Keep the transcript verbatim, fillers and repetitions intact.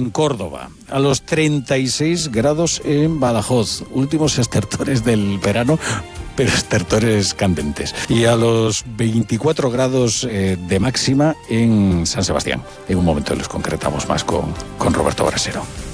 en Córdoba, a los treinta y seis grados en Badajoz, últimos estertores del verano, pero estertores candentes, y a los veinticuatro grados eh, de máxima en San Sebastián. En un momento les concretamos más con, con Roberto Brasero.